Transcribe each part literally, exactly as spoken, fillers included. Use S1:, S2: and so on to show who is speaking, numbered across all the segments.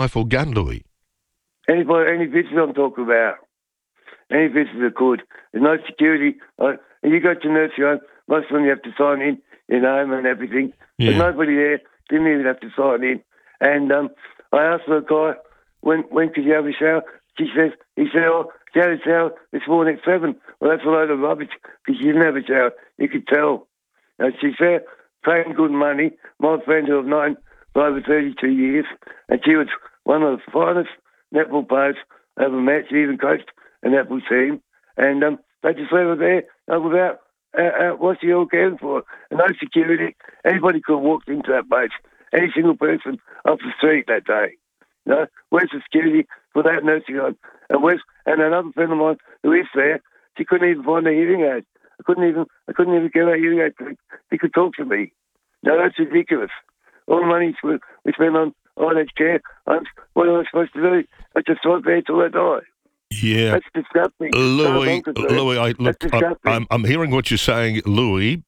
S1: rifle gun, Louis?
S2: Anybody, any visitor I'm talking about. Any visitor could. There's no security. Uh, you go to nursing home, most of them you have to sign in, your name and everything.
S1: Yeah.
S2: But nobody there didn't even have to sign in. And um, I asked the guy, when when could you have a shower? She says, he said, oh, she had a shower this morning at seven. Well, that's a load of rubbish because she didn't have a shower. You could tell. And she's there paying good money. My friend who I've known for over thirty-two years, and she was one of the finest netball players I ever met. She even coached a netball team. And um, they just leave her there uh, without, uh, uh, what's she all caring for? And no security. Anybody could have walked into that place. Any single person off the street that day. You know, where's the security for that nursing home? And where's and another friend of mine who is there, she couldn't even find a hearing aid. I couldn't even I couldn't even get a hearing aid. He could talk to me. No, that's ridiculous. All the money we, we spend on old age care, I'm, what am I supposed to do? I just sit there till I die.
S1: Yeah.
S2: That's disgusting.
S1: Louis, Louis, I, look, I, I'm, I'm hearing what you're saying, Louis,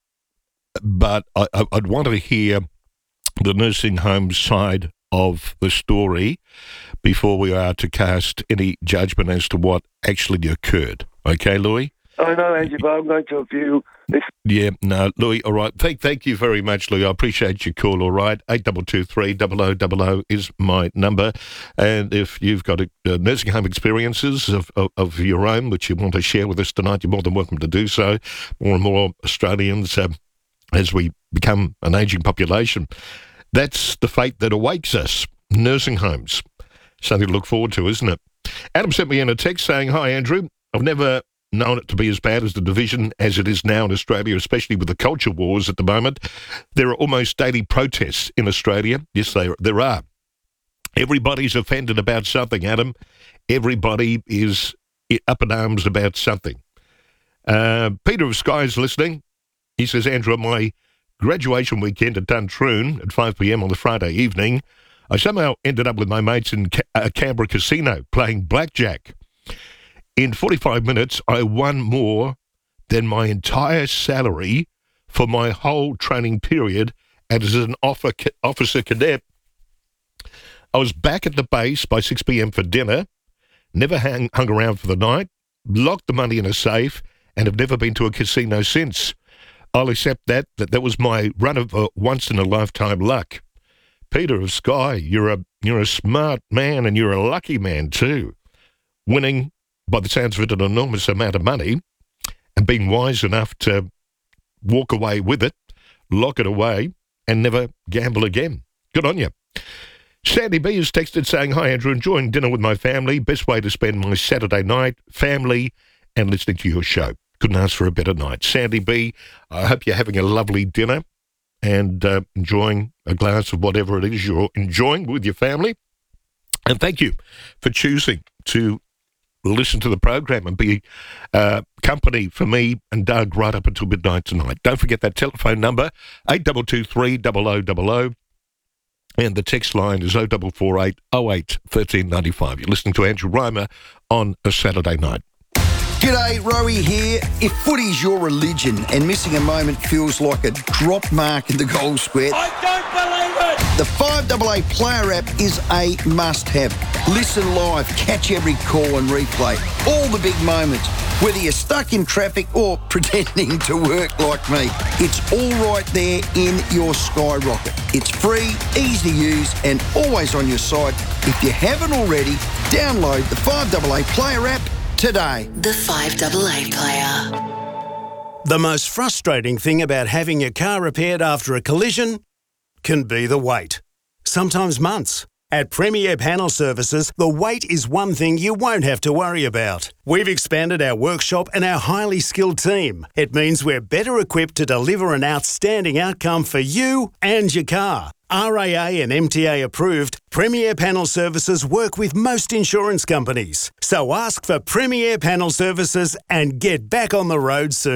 S1: but I, I, I'd want to hear the nursing home side of the story before we are to cast any judgment as to what actually occurred. Okay, Louis?
S2: I know, Andrew, but I'm going to a few.
S1: Yeah, no, Louis, all right. Thank thank you very much, Louis. I appreciate your call, all right. eight two two three, double oh double oh is my number. And if you've got a, uh, nursing home experiences of, of, of your own, which you want to share with us tonight, you're more than welcome to do so. More and more Australians, uh, as we become an ageing population, that's the fate that awaits us, nursing homes. Something to look forward to, isn't it? Adam sent me in a text saying, hi, Andrew. I've never known it to be as bad as the division as it is now in Australia, especially with the culture wars at the moment. There are almost daily protests in Australia. Yes, there, there are. Everybody's offended about something, Adam. Everybody is up in arms about something. Uh, Peter of Sky is listening. He says, Andrew, my graduation weekend at Duntroon at five p.m. on the Friday evening, I somehow ended up with my mates in Ca- uh, Canberra Casino playing blackjack. In forty-five minutes, I won more than my entire salary for my whole training period as an officer cadet. I was back at the base by six p.m. for dinner, never hang, hung around for the night, locked the money in a safe, and have never been to a casino since. I'll accept that, that that was my run of uh, once-in-a-lifetime luck. Peter of Sky, you're a you're a smart man and you're a lucky man too. Winning, by the sounds of it, an enormous amount of money and being wise enough to walk away with it, lock it away, and never gamble again. Good on you. Sandy B has texted saying, hi, Andrew, enjoying dinner with my family. Best way to spend my Saturday night, family, and listening to your show. Couldn't ask for a better night. Sandy B, I hope you're having a lovely dinner and uh, enjoying a glass of whatever it is you're enjoying with your family. And thank you for choosing to listen to the program and be uh, company for me and Doug right up until midnight tonight. Don't forget that telephone number, eight two two three, double oh double oh, and the text line is oh four four eight, oh eight, one three nine five. You're listening to Andrew Reimer on a Saturday night.
S3: G'day, Rowie here. If footy's your religion and missing a moment feels like a drop mark in the goal square,
S4: I don't believe it!
S3: The five A A Player app is a must-have. Listen live, catch every call and replay. All the big moments. Whether you're stuck in traffic or pretending to work like me, it's all right there in your Skyrocket. It's free, easy to use, and always on your side. If you haven't already, download the five A A Player app today.
S5: The five A A Player.
S6: The most frustrating thing about having your car repaired after a collision can be the wait. Sometimes months. At Premier Panel Services, the wait is one thing you won't have to worry about. We've expanded our workshop and our highly skilled team. It means we're better equipped to deliver an outstanding outcome for you and your car. R A A and M T A approved, Premier Panel Services work with most insurance companies. So ask for Premier Panel Services and get back on the road soon.